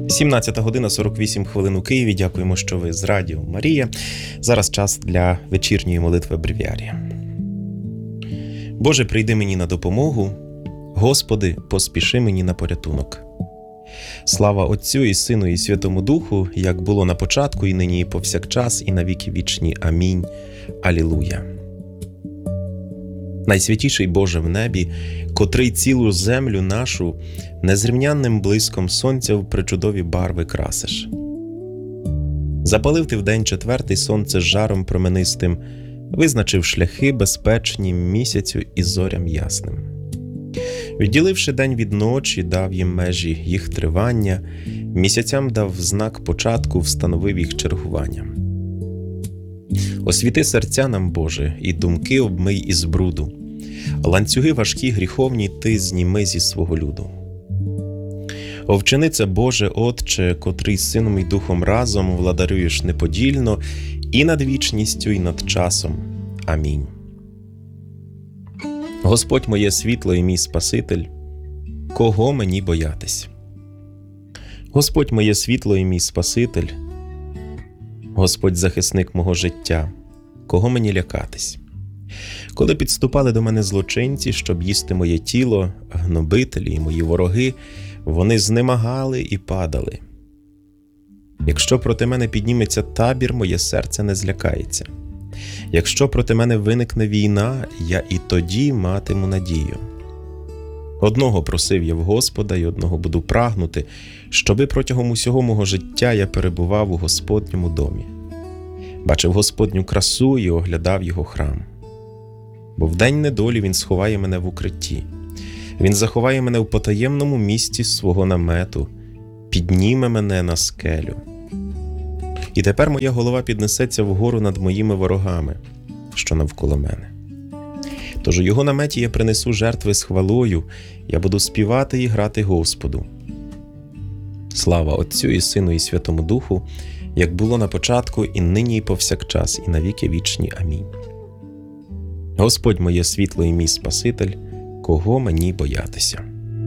17 година 48 хвилин у Києві. Дякуємо, що ви з Радіо Марія. Зараз час для вечірньої молитви бревіарія. Боже, прийди мені на допомогу. Господи, поспіши мені на порятунок. Слава Отцю і Сину і Святому Духу, як було на початку, і нині, і повсякчас, і на віки вічні. Амінь. Алілуя. Найсвятіший Боже в небі, котрий цілу землю нашу незрівнянним блиском сонця в причудові барви красиш. Запалив ти вдень четвертий сонце з жаром променистим, визначив шляхи безпечні місяцю і зорям ясним. Відділивши день від ночі, дав їм межі їх тривання, місяцям дав знак початку, встановив їх чергування. Освіти серця нам, Боже, і думки обмий із бруду. Ланцюги важкі гріховні ти зніми зі свого люду. Овчини це, Боже, Отче, котрий з Сином і Духом разом владарюєш неподільно і над вічністю, і над часом. Амінь. Господь моє світло і мій Спаситель, кого мені боятись? Господь моє світло і мій Спаситель, Господь захисник мого життя, кого мені лякатись? Коли підступали до мене злочинці, щоб їсти моє тіло, гнобителі і мої вороги, вони знемагали і падали. Якщо проти мене підніметься табір, моє серце не злякається. Якщо проти мене виникне війна, я і тоді матиму надію. Одного просив я в Господа, і одного буду прагнути, щоби протягом усього мого життя я перебував у Господньому домі. Бачив Господню красу і оглядав його храм. Бо в день недолі він сховає мене в укритті. Він заховає мене в потаємному місці свого намету, підніме мене на скелю. І тепер моя голова піднесеться вгору над моїми ворогами, що навколо мене. Тож у його наметі я принесу жертви з хвалою, я буду співати і грати Господу. Слава Отцю і Сину і Святому Духу, як було на початку, і нині, і повсякчас, і на віки вічні. Амінь. Господь моє світло і мій Спаситель, кого мені боятися?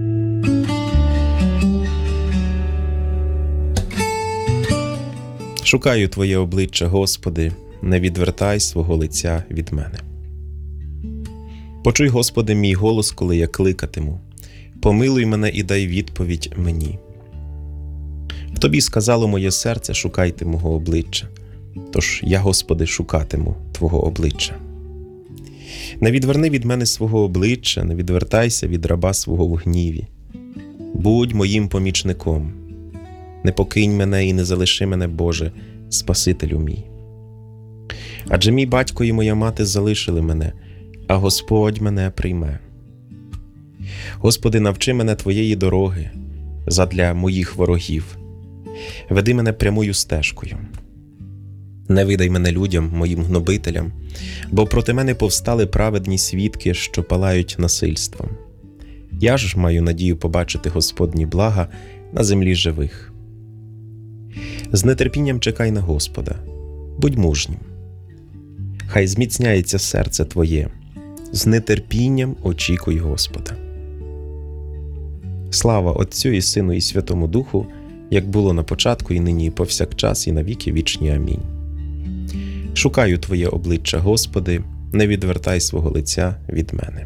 Шукаю Твоє обличчя, Господи, не відвертай свого лиця від мене. Почуй, Господи, мій голос, коли я кликатиму. Помилуй мене і дай відповідь мені. В Тобі сказало моє серце, шукайте мого обличчя. Тож я, Господи, шукатиму Твого обличчя. Не відверни від мене свого обличчя, не відвертайся від раба свого в гніві. Будь моїм помічником. Не покинь мене і не залиши мене, Боже, Спасителю мій. Адже мій батько і моя мати залишили мене, а Господь мене прийме. Господи, навчи мене Твоєї дороги задля моїх ворогів. Веди мене прямою стежкою. Не видай мене людям, моїм гнобителям, бо проти мене повстали праведні свідки, що палають насильством. Я ж маю надію побачити Господні блага на землі живих. З нетерпінням чекай на Господа, будь мужнім. Хай зміцняється серце твоє, з нетерпінням очікуй Господа. Слава Отцю і Сину і Святому Духу, як було на початку, і нині, і повсякчас, і на віки вічні. Амінь. Шукаю Твоє обличчя, Господи, не відвертай свого лиця від мене.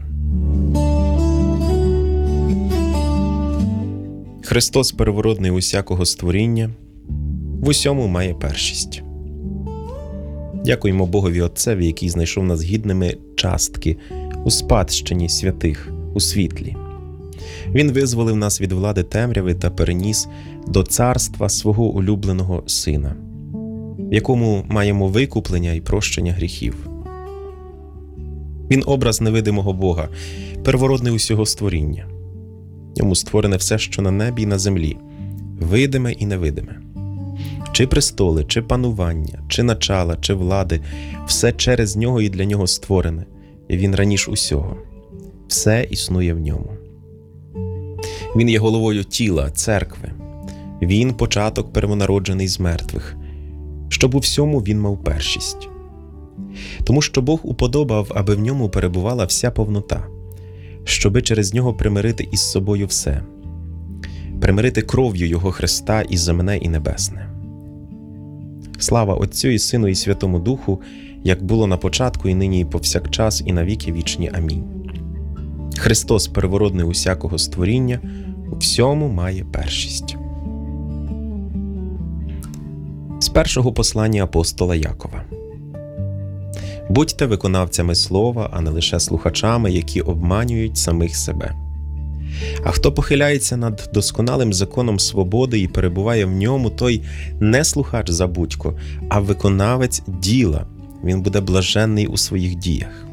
Христос первородний усякого створіння, в усьому має першість. Дякуємо Богові Отцеві, який знайшов нас гідними частки у спадщині святих, у світлі. Він визволив нас від влади темряви та переніс до царства свого улюбленого Сина, в якому маємо викуплення і прощення гріхів. Він образ невидимого Бога, первородний усього створіння. Йому створене все, що на небі і на землі, видиме і невидиме. Чи престоли, чи панування, чи начала, чи влади, все через нього і для нього створене, і він раніш усього. Все існує в ньому. Він є головою тіла, церкви. Він – початок первонароджений з мертвих, щоб у всьому він мав першість. Тому що Бог уподобав, аби в ньому перебувала вся повнота, щоби через нього примирити із собою все. примирити кров'ю Його Христа і земне, і небесне. Слава Отцю і Сину і Святому Духу, як було на початку, і нині, і повсякчас, і на віки вічні. Амінь. Христос, первородний усякого створіння, у всьому має першість. З першого послання апостола Якова. Будьте виконавцями слова, а не лише слухачами, які обманюють самих себе. А хто похиляється над досконалим законом свободи і перебуває в ньому, той не слухач забудько, а виконавець діла. Він буде блаженний у своїх діях.